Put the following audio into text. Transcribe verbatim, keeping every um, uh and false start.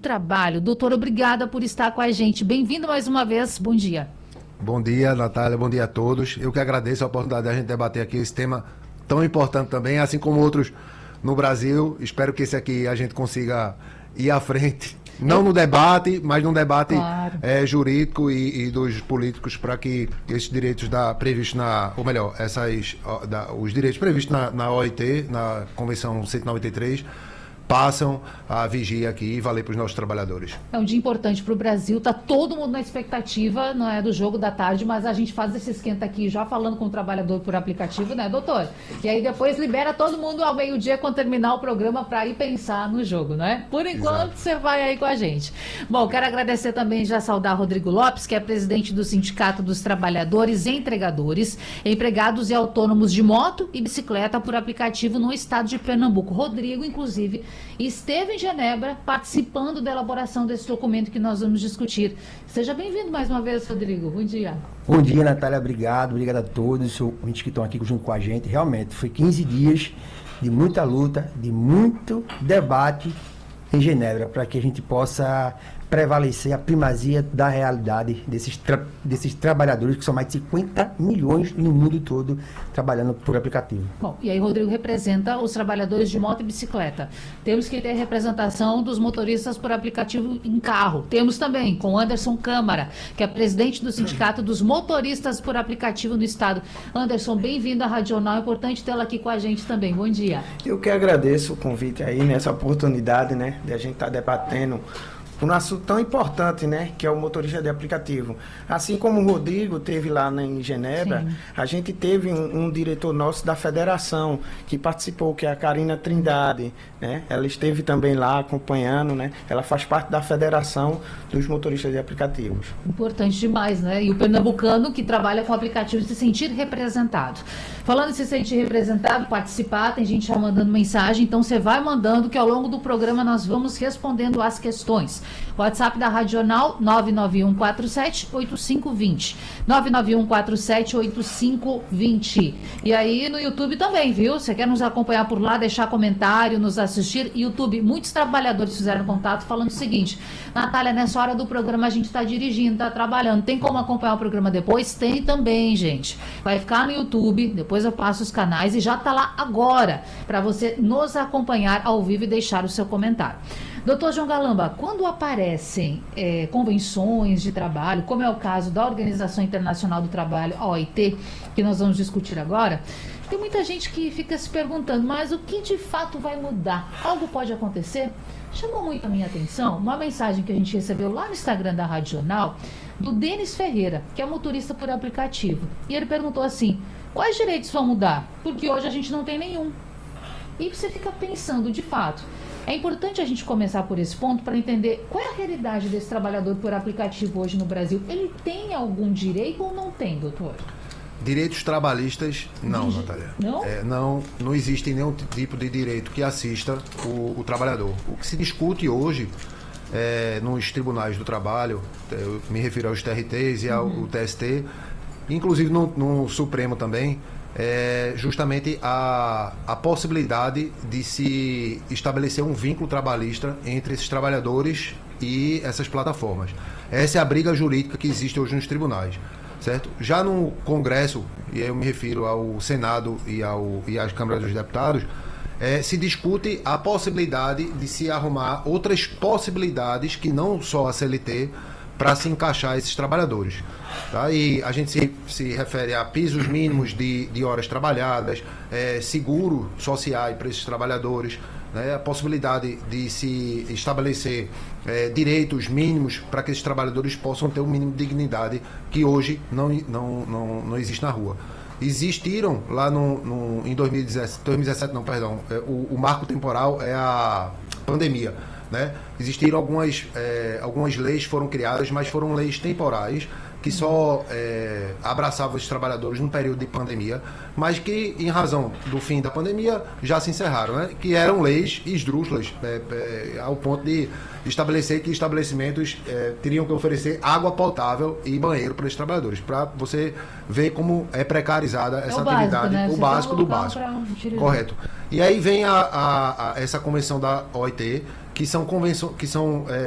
Trabalho. Doutor, obrigada por estar com a gente. Bem-vindo mais uma vez. Bom dia. Bom dia, Natália. Bom dia a todos. Eu que agradeço a oportunidade de a gente debater aqui esse tema tão importante também, assim como outros no Brasil. Espero que esse aqui a gente consiga ir à frente. Não no debate, mas num debate Claro. é, jurídico e, e dos políticos para que esses direitos da, previstos na, ou melhor, essas, ó, da, os direitos previstos na, na O I T, na Convenção cento e noventa e três, passam a vigia aqui e valer para os nossos trabalhadores. É um dia importante para o Brasil, tá todo mundo na expectativa, não é, do jogo da tarde, mas a gente faz esse esquenta aqui já falando com o trabalhador por aplicativo, né, doutor? E aí depois libera todo mundo ao meio-dia quando terminar o programa para ir pensar no jogo, né? Por enquanto, Exato. Você vai aí com a gente. Bom, quero agradecer também, já saudar Rodrigo Lopes, que é presidente do Sindicato dos Trabalhadores e Entregadores, Empregados e Autônomos de Moto e Bicicleta por aplicativo no estado de Pernambuco. Rodrigo, inclusive, esteve em Genebra participando da elaboração desse documento que nós vamos discutir. Seja bem-vindo mais uma vez, Rodrigo. Bom dia. Bom dia, Natália. Obrigado. Obrigado a todos os ouvintes que estão aqui junto com a gente. Realmente, foi quinze dias de muita luta, de muito debate em Genebra, para que a gente possa prevalecer a primazia da realidade desses, tra desses trabalhadores, que são mais de cinquenta milhões no mundo todo trabalhando por aplicativo. Bom, e aí Rodrigo representa os trabalhadores de moto e bicicleta. Temos que ter representação dos motoristas por aplicativo em carro. Temos também com Anderson Câmara, que é presidente do Sindicato dos Motoristas por Aplicativo no Estado. Anderson, bem-vindo à Rádio Jornal. É importante tê-la aqui com a gente também. Bom dia. Eu que agradeço o convite aí, nessa oportunidade, né, de a gente estar tá debatendo um assunto tão importante, né, que é o motorista de aplicativo. Assim como o Rodrigo teve lá em Genebra, Sim. a gente teve um, um diretor nosso da federação que participou, que é a Karina Trindade, né? Ela esteve também lá acompanhando, né? Ela faz parte da federação dos motoristas de aplicativos. Importante demais, né? E o pernambucano que trabalha com aplicativos se sentir representado. Falando em se sentir representado, participar, tem gente já mandando mensagem, então você vai mandando que ao longo do programa nós vamos respondendo as questões. WhatsApp da Rádio Jornal nove nove um quatro sete oito cinco dois zero. nove nove um quatro sete oito cinco dois zero. E aí no YouTube também, viu? Você quer nos acompanhar por lá, deixar comentário, nos assistir? YouTube, muitos trabalhadores fizeram contato falando o seguinte: Natália, nessa hora do programa a gente está dirigindo, está trabalhando. Tem como acompanhar o programa depois? Tem também, gente. Vai ficar no YouTube, depois eu passo os canais e já está lá agora para você nos acompanhar ao vivo e deixar o seu comentário. Doutor João Galamba, quando aparecem é, convenções de trabalho, como é o caso da Organização Internacional do Trabalho, a O I T, que nós vamos discutir agora, tem muita gente que fica se perguntando, mas o que de fato vai mudar? Algo pode acontecer? Chamou muito a minha atenção uma mensagem que a gente recebeu lá no Instagram da Rádio Jornal, do Denis Ferreira, que é motorista por aplicativo. E ele perguntou assim, quais direitos vão mudar? Porque hoje a gente não tem nenhum. E você fica pensando, de fato, é importante a gente começar por esse ponto para entender qual é a realidade desse trabalhador por aplicativo hoje no Brasil. Ele tem algum direito ou não tem, doutor? Direitos trabalhistas, não, Digi... Natália. Não? É, não, não existe nenhum tipo de direito que assista o, o trabalhador. O que se discute hoje é, nos tribunais do trabalho, eu me refiro aos T R Ts e ao uhum. T S T, inclusive no, no Supremo também, é justamente a, a possibilidade de se estabelecer um vínculo trabalhista entre esses trabalhadores e essas plataformas. Essa é a briga jurídica que existe hoje nos tribunais, certo? Já no Congresso, e eu me refiro ao Senado e, ao, e às Câmaras dos Deputados, é, se discute a possibilidade de se arrumar outras possibilidades que não só a C L T para se encaixar esses trabalhadores. Tá? E a gente se, se refere a pisos mínimos de, de horas trabalhadas, é, seguro social para esses trabalhadores, né? A possibilidade de se estabelecer é, direitos mínimos para que esses trabalhadores possam ter um mínimo de dignidade que hoje não, não, não, não existe na rua. Existiram lá no, no, em dois mil e dezessete, dois mil e dezessete não, perdão, é, o, o marco temporal é a pandemia. Né? Existiram algumas, é, algumas leis foram criadas, mas foram leis temporais que só é, abraçavam os trabalhadores num período de pandemia, mas que, em razão do fim da pandemia, já se encerraram, né? Que eram leis esdrúxulas, é, é, ao ponto de estabelecer que estabelecimentos é, teriam que oferecer água potável e banheiro para esses trabalhadores, para você ver como é precarizada essa é o atividade, básico, né? o básico do básico. Correto. E aí vem a, a, a, essa convenção da O I T, que são convenções, que são é,